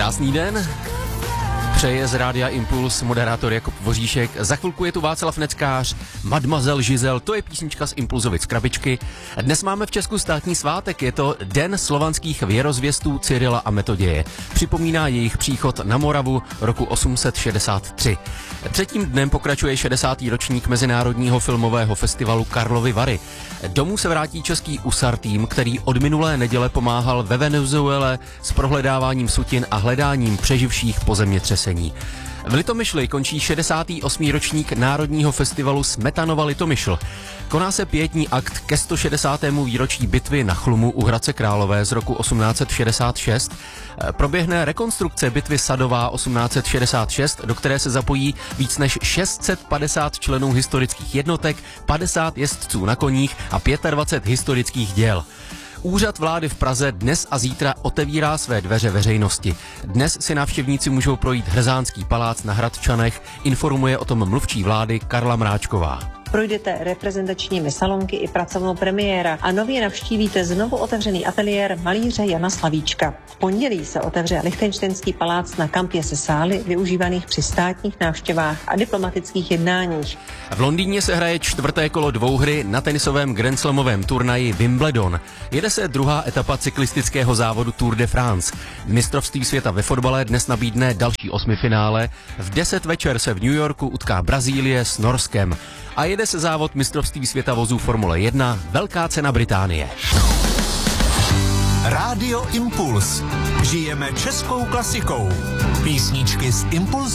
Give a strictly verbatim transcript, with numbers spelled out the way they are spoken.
Krásný den. Přeje z Rádia Impuls moderátor Jakub Voříšek. Za chvilku je tu Václav Neckář, Mademoiselle Giselle, to je písnička z Impulzovic krabičky. Dnes máme v Česku státní svátek, je to Den slovanských věrozvěstů Cyrila a Metoděje. Připomíná jejich příchod na Moravu roku osm set šedesát tři. Třetím dnem pokračuje šedesátý ročník Mezinárodního filmového festivalu Karlovy Vary. Domů se vrátí český U S A R tým, který od minulé neděle pomáhal ve Venezuele s prohledáváním sutin a hledáním přeživších po zemětřesení. V Litomyšli končí šedesátý osmý ročník Národního festivalu Smetanova Litomyšl. Koná se pětní akt ke sto šedesátému výročí bitvy na Chlumu u Hradce Králové z roku osmnáct set šedesát šest. Proběhne rekonstrukce bitvy Sadová osmnáct set šedesát šest, do které se zapojí víc než šest set padesát členů historických jednotek, padesát jezdců na koních a dvacet pět historických děl. Úřad vlády v Praze dnes a zítra otevírá své dveře veřejnosti. Dnes si návštěvníci můžou projít Hrzánský palác na Hradčanech, informuje o tom mluvčí vlády Karla Mráčková. Projdete reprezentačními salonky i pracovnou premiéra a nově navštívíte znovu otevřený ateliér malíře Jana Slavíčka. V pondělí se otevře Lichtenštejnský palác na kampě se sály využívaných při státních návštěvách a diplomatických jednáních. V Londýně se hraje čtvrté kolo dvouhry na tenisovém grandslamovém turnaji Wimbledon. Jede se druhá etapa cyklistického závodu Tour de France. Mistrovství světa ve fotbale dnes nabídne další osmifinále. V deset večer se v New Yorku utká Brazílie s Norskem. A jede se závod mistrovství světa vozů Formule jedna, Velká cena Británie. Rádio Impuls. Žijeme českou klasikou. Písničky z Impulzu.